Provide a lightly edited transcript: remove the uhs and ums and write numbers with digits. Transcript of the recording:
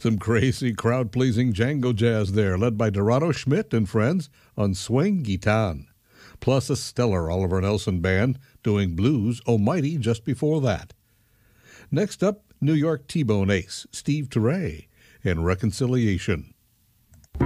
Some crazy crowd-pleasing Django jazz there, led by Dorado Schmidt and friends on swing guitar. Plus a stellar Oliver Nelson band doing blues Almighty just before that. Next up, New York T-Bone ace Steve Turre in Reconciliation.